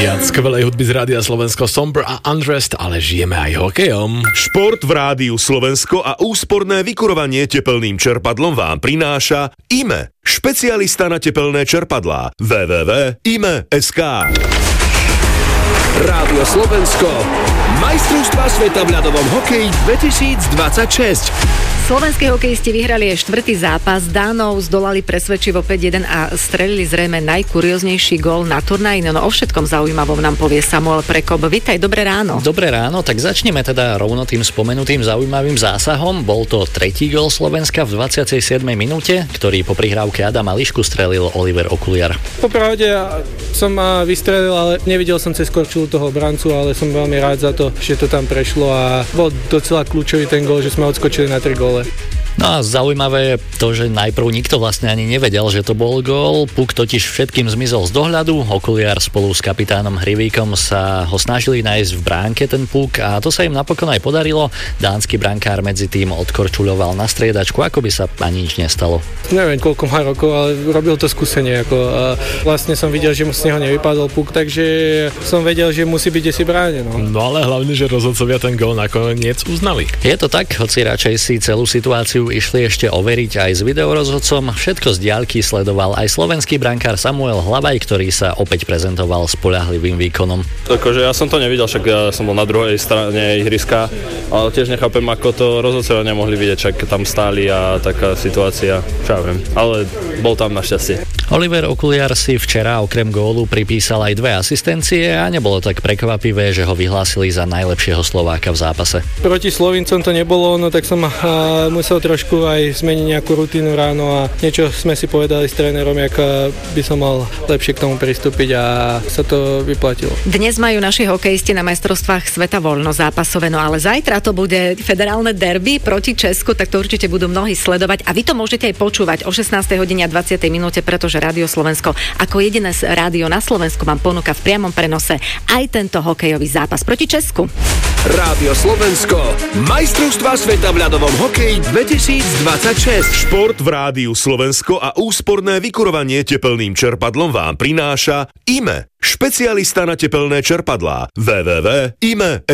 Viac skvelej hudby z Rádia Slovensko, Somber a Undressed, ale žijeme aj hokejom. Šport v Rádiu Slovensko a úsporné vykurovanie tepelným čerpadlom vám prináša IME, špecialista na tepelné čerpadlá. www.ime.sk. Rádio Slovensko, majstrovstvá sveta v ľadovom hokeji 2026. Slovenskí hokejisti vyhrali aj štvrtý zápas, Dánov zdolali presvedčivo 5-1 a strelili zrejme najkurióznejší gól na turnaji. No o všetkom zaujímavom nám povie Samuel Prekop. Vitaj, dobré ráno. Dobré ráno, tak začneme teda rovno tým spomenutým zaujímavým zásahom. Bol to tretí gól Slovenska v 27. minúte, ktorý po prihrávke Adama Lišku strelil Oliver Okuliar. Popravde som vystrelil, ale nevidel som cez korčulu toho brancu, ale som veľmi rád za to, že to tam prešlo a bol docela kľúčový ten gól, že sme odskočili na 3 góly. No a zaujímavé je to, že najprv nikto vlastne ani nevedel, že to bol gól. Puk totiž všetkým zmizol z dohľadu. Okuliar spolu s kapitánom Hrivíkom sa ho snažili nájsť v bránke ten puk a to sa im napokon aj podarilo. Dánsky brankár medzi tým odkorčuľoval na striedačku, ako by sa ani nič nestalo. Neviem, koľko má rokov, ale robil to skúsenie. Vlastne som videl, že mu z neho nevypadol puk, takže som vedel, že musí byť desi bráne. No ale hlavne, že rozhodcovia ten gól nakoniec uznali. Je to tak, hoci radšej si celú situáciu išli ešte overiť aj s videorozhodcom. Všetko z diaľky sledoval aj slovenský brankár Samuel Hlabaj, ktorý sa opäť prezentoval spoľahlivým výkonom. Takže ja som to nevidel, však ja som bol na druhej strane ihriska, ale tiež nechápem, ako to rozhodcovia nemohli vidieť, však tam stáli a taká situácia, čo ja viem, ale bol tam našťastie. Oliver Okuliar si včera okrem gólu pripísal aj 2 asistencie a nebolo tak prekvapivé, že ho vyhlásili za najlepšieho Slováka v zápase. Proti Slovincom to nebolo, no tak som musel trošku aj zmeniť nejakú rutínu ráno a niečo sme si povedali s trénerom, jak by som mal lepšie k tomu pristúpiť a sa to vyplatilo. Dnes majú naši hokejisti na majstrovstvách sveta voľno zápasové, no ale zajtra to bude federálne derby proti Česku, tak to určite budú mnohí sledovať a vy to môžete aj počúvať o 16:20 minúte, pretože Rádio Slovensko ako jediné rádio na Slovensku vám ponúka v priamom prenose aj tento hokejový zápas proti Česku. Rádio Slovensko, majstrovstvá sveta v ľadovom hokeji 2026. Šport v Rádiu Slovensko a úsporné vykurovanie tepelným čerpadlom vám prináša IME, špecialista na tepelné čerpadlá. www.ime.sk.